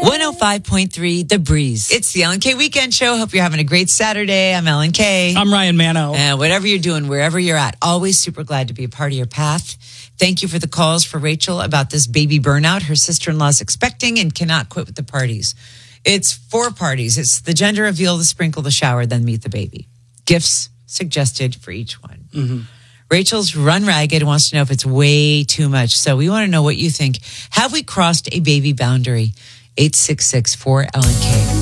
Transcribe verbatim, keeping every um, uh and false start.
one oh five point three The Breeze. It's the Ellen K Weekend Show. Hope you're having a great Saturday. I'm Ellen K. I'm Ryan Mano. And whatever you're doing, wherever you're at, always super glad to be a part of your path. Thank you for the calls for Rachel about this baby burnout. Her sister-in-law's expecting and cannot quit with the parties. It's four parties. It's the gender reveal, the sprinkle, the shower, then meet the baby. Gifts suggested for each one. Mm-hmm. Rachel's run ragged and wants to know if it's way too much. So we want to know what you think. Have we crossed a baby boundary? eight six six four Ellen K.